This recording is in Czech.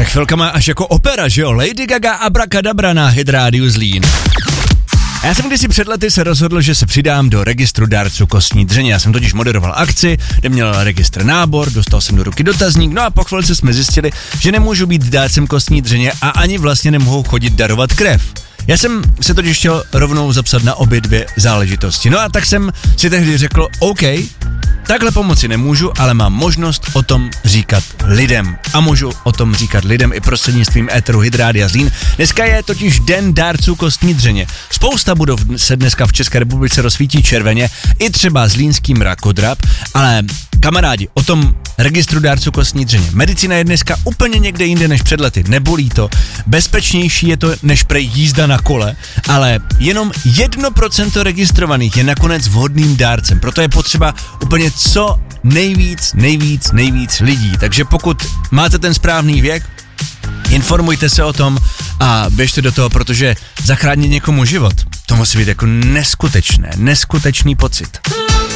Tak chvilka má až jako opera, že jo? Lady Gaga Abracadabra na Hit Radio Zlín. Já jsem kdysi před lety se rozhodl, že se přidám do registru dárců kostní dřeně. Já jsem totiž moderoval akci, kde měl registr nábor, dostal jsem do ruky dotazník, no a po chvilce jsme zjistili, že nemůžu být dárcem kostní dřeně a ani vlastně nemohu chodit darovat krev. Já jsem se totiž chtěl rovnou zapsat na obě dvě záležitosti. No a tak jsem si tehdy řekl, OK, takhle pomoci nemůžu, ale mám možnost o tom říkat lidem. A můžu o tom říkat lidem i prostřednictvím éteru Hit Rádia Zlín. Dneska je totiž den dárců kostní dřeně. Spousta budov se dneska v České republice rozsvítí červeně, i třeba zlínský mrakodrap, ale kamarádi, o tom registru dárců kostní dřeně. Medicína je dneska úplně někde jinde než před lety. Nebolí to. Bezpečnější je to než prej jízda na kole, ale jenom 1% registrovaných je nakonec vhodným dárcem. Proto je potřeba úplně co nejvíc lidí. Takže pokud máte ten správný věk, informujte se o tom a běžte do toho, protože zachránit někomu život, to musí být jako neskutečný pocit.